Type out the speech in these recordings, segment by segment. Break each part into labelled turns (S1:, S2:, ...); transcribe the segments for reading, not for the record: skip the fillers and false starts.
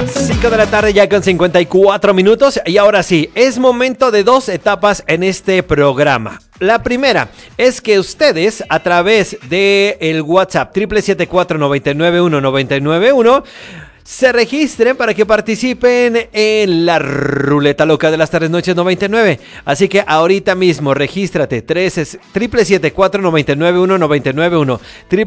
S1: 5 de la tarde ya con 54 minutos y ahora sí, es momento de dos etapas en este programa. La primera es que ustedes a través de el WhatsApp 777-499-1991 se registren para que participen en la Ruleta Loca de las Tardes Noches 99. Así que ahorita mismo regístrate 777-499-1991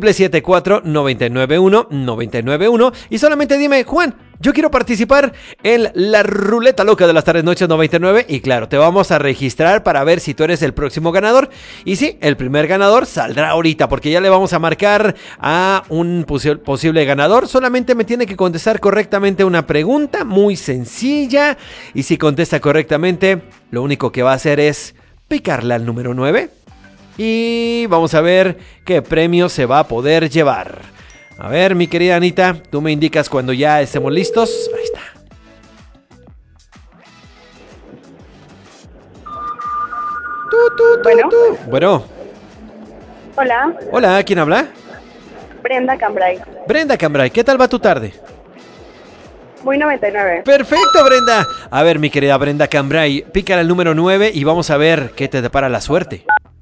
S1: 777-499-1991 y solamente dime, Juan, yo quiero participar en la Ruleta Loca de las Tardes Noches 99 y claro, te vamos a registrar para ver si tú eres el próximo ganador. Y sí, el primer ganador saldrá ahorita porque ya le vamos a marcar a un posible ganador. Solamente me tiene que contestar correctamente una pregunta muy sencilla y si contesta correctamente, lo único que va a hacer es picarle al número 9 y vamos a ver qué premio se va a poder llevar. A ver, mi querida Anita, tú me indicas cuando ya estemos listos. Ahí está.
S2: Bueno.
S1: Bueno.
S2: Hola.
S1: Hola, ¿quién habla?
S2: Brenda Cambrai.
S1: Brenda Cambrai, ¿qué tal va tu tarde?
S2: Muy 99.
S1: Perfecto, Brenda. A ver, mi querida Brenda Cambrai, pícale al número 9 y vamos a ver qué te depara la suerte.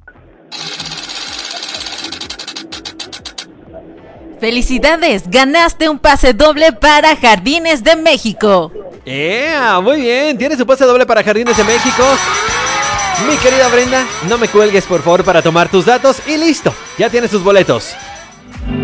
S3: ¡Felicidades! Ganaste un pase doble para Jardines de México.
S1: Muy bien, tienes un pase doble para Jardines de México. Mi querida Brenda, no me cuelgues por favor para tomar tus datos y listo, ya tienes tus boletos.